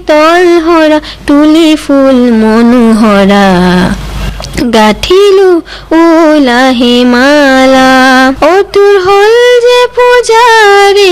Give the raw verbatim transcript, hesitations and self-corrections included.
তলহৰা তুলি ফুল মনোহৰা গাঠিলো উলাহি মালা অতুৰ হল যে পূজাৰী